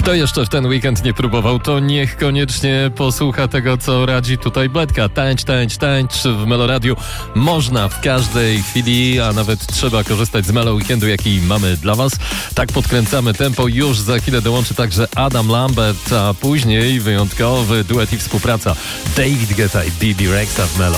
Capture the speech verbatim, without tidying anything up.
Kto jeszcze w ten weekend nie próbował, to niech koniecznie posłucha tego, co radzi tutaj Bledka. Tańcz, tańcz, tańcz w Meloradiu. Można w każdej chwili, a nawet trzeba korzystać z Melo Weekendu, jaki mamy dla Was. Tak podkręcamy tempo. Już za chwilę dołączy także Adam Lambert, a później wyjątkowy duet i współpraca David Guetta i B B Rexa w Melo.